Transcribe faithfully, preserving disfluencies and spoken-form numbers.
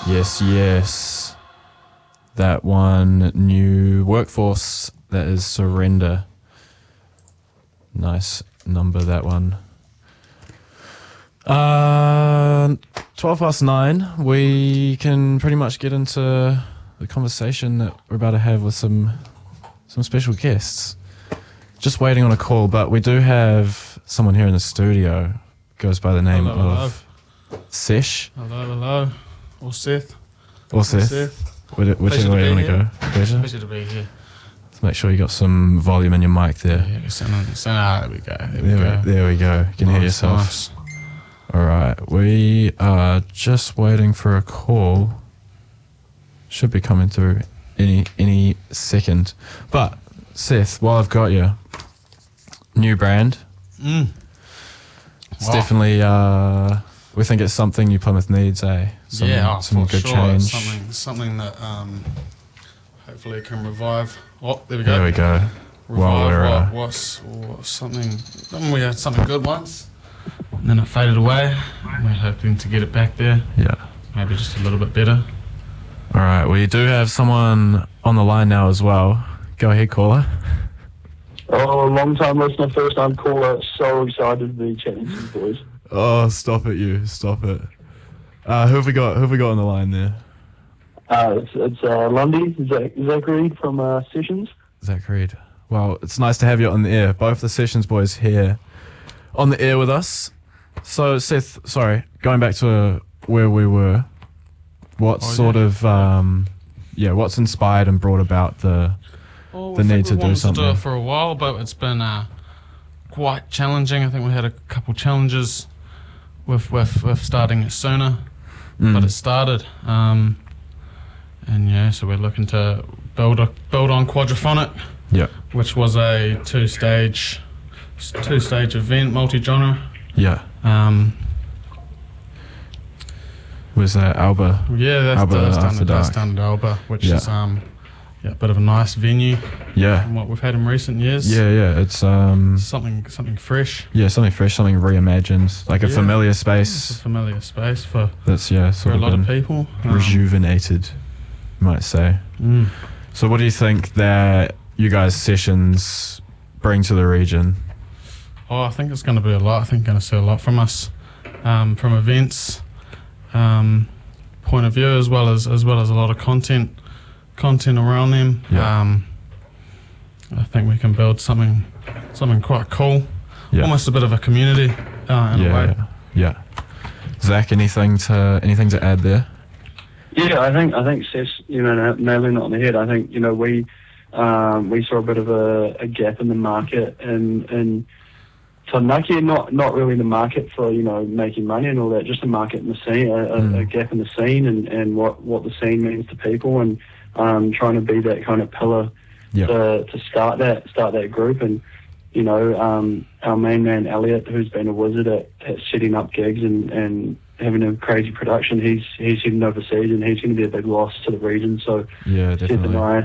Yes, yes. That one, New Workforce, that is Surrender. Nice number, that one. Uh, twelve past nine, we can pretty much get into the conversation that we're about to have with some some special guests. Just waiting on a call, but we do have someone here in the studio. Goes by the name hello, of hello. Sesh. Hello, hello. Or Seth. Or Seth. Seth. Which- Whichever way you want to go. Pleasure. Pleasure to be here. Let's make sure you got some volume in your mic there. Yeah, yeah, sound, sound, ah, there we go. There, we There go. we, there we go. You can nice, hear yourself. Nice. All right. We are just waiting for a call. Should be coming through any any second. But, Seth, while I've got you, new brand. Mm. It's Wow. definitely, uh, we think it's something New Plymouth needs, eh? Some, yeah, oh, some for good sure. change. It's something, something that um, hopefully can revive. Oh, there we go. There we go. Revive While we're, what, uh, what's, what's something. Then we had something good once, and then it faded away. We're hoping to get it back there. Yeah. Maybe just a little bit better. All right. We do have someone on the line now as well. Go ahead, caller. Oh, long time listener, first time caller. So excited to be chatting to you boys. Oh, stop it, you. Stop it. Uh, who have we got? Who have we got on the line there? Uh, it's it's uh, Lundy, Zach, Zachary from uh, Sessions. Zach Reed. Well, it's nice to have you on the air. Both the Sessions boys here on the air with us. So, Seth, sorry, going back to where we were, what Oh, sort yeah. of, um, yeah, what's inspired and brought about the, Well, the I need think to we do wanted something? to do it for a while, but it's been uh, quite challenging. I think we had a couple challenges with with, with starting it sooner, Mm. but it started. Um, and yeah, so we're looking to build a build on Quadraphonic, yeah, which was a two stage two stage event, multi genre. yeah. Um, Was that Alba? yeah, that's, Alba that's, After done, that's Dark. done at Alba, which Yeah. is um, yeah, a bit of a nice venue Yeah, from what we've had in recent years. yeah, yeah. It's um, Something something fresh. yeah, something fresh, something reimagined, like a Yeah. familiar It's a space. familiar space for, That's yeah, for sort a of lot of been people. Um, rejuvenated, you might say. mm. So, what do you think that you guys' sessions bring to the region? Oh, I think it's going to be a lot. I think going to see a lot from us, um, from events, um, point of view, as well as as well as a lot of content, content around them. Yeah. Um, I think we can build something, something quite cool. Yeah, Almost a bit of a community uh, in yeah, a way. yeah, yeah. Zach, anything to anything to add there? Yeah, I think I think Seth, you know, na- nailing it on the head. I think you know we um, we saw a bit of a, a gap in the market, and and Taranaki, not not really the market for you know making money and all that, just the market in the scene, a, a, Mm. a gap in the scene, and, and what, what the scene means to people, and um, trying to be that kind of pillar Yeah, to to start that start that group. And you know um, our main man Elliot, who's been a wizard at, at setting up gigs and, and having a crazy production, he's he's heading overseas, and he's going to be a big loss to the region. So yeah, Seth and definitely. I